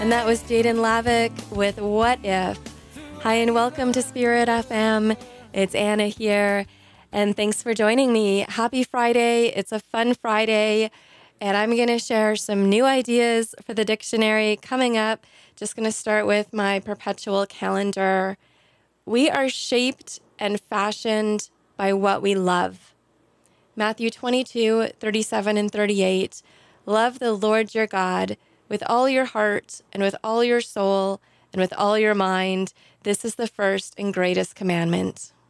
And that was Jaden Lavick with What If. Hi, and welcome to Spirit FM. It's Anna here, and thanks for joining me. Happy Friday. It's a fun Friday, and I'm going to share some new ideas for the dictionary coming up. Just going to start with my perpetual calendar. We are shaped and fashioned by what we love. Matthew 22:37 and 38. Love the Lord your God with all your heart and with all your soul and with all your mind. This is the first and greatest commandment.